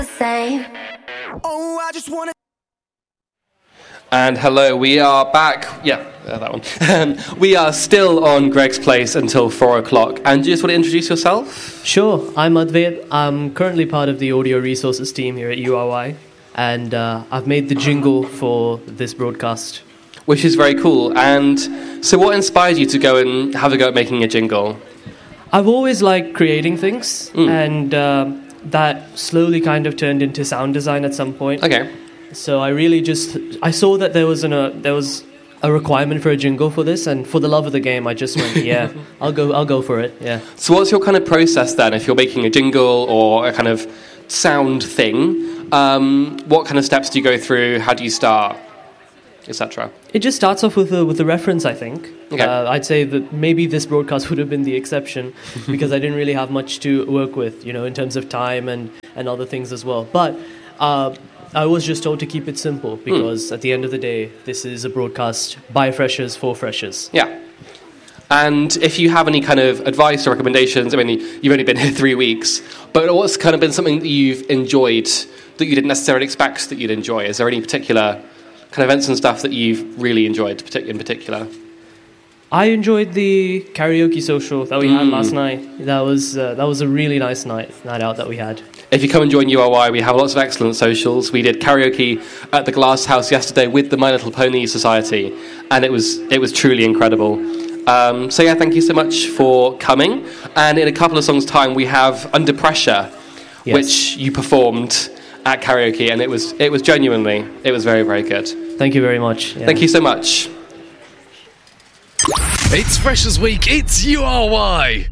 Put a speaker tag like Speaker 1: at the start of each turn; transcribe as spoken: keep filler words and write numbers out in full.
Speaker 1: Same. Oh, I just wanna.
Speaker 2: And hello, we are back. Yeah, uh, that one. Um, we are still on Greg's Place until four o'clock. And do you just want to introduce yourself?
Speaker 3: Sure, I'm Advait. I'm currently part of the audio resources team here at U R Y, and uh, I've made the jingle for this broadcast.
Speaker 2: Which is very cool. And so what inspired you to go and have a go at making a jingle?
Speaker 3: I've always liked creating things,
Speaker 2: Mm.
Speaker 3: and uh, that slowly kind of turned into sound design at some point.
Speaker 2: Okay.
Speaker 3: So I really just, I saw that there was, an, a, there was a requirement for a jingle for this, and for the love of the game, I just went, yeah, I'll go I'll go for it, yeah.
Speaker 2: So what's your kind of process then, if you're making a jingle or a kind of sound thing? Um, what kind of steps do you go through? How do you start, et cetera?
Speaker 3: It just starts off with a, with a reference, I think.
Speaker 2: Okay.
Speaker 3: Uh, I'd say that maybe this broadcast would have been the exception because I didn't really have much to work with, you know, in terms of time and, and other things as well. But uh, I was just told to keep it simple because mm. at the end of the day, this is a broadcast by freshers for freshers.
Speaker 2: Yeah. And if you have any kind of advice or recommendations, I mean, you've only been here three weeks, but what's kind of been something that you've enjoyed that you didn't necessarily expect that you'd enjoy? Is there any particular kind of events and stuff that you've really enjoyed in particular?
Speaker 3: I enjoyed the karaoke social that we mm. had last night. That was uh, that was a really nice night night out that we had. If
Speaker 2: you come and join U R Y, we have lots of excellent socials. We did karaoke at the Glass House yesterday with the My Little Pony Society, and it was it was truly incredible. Um, so yeah, thank you so much for coming. And in a couple of songs' time, we have Under Pressure, yes. which you performed at karaoke, and it was it was genuinely it was very very good.
Speaker 3: Thank you very much. Yeah.
Speaker 2: Thank you so much.
Speaker 4: It's Freshers Week, it's U R Y.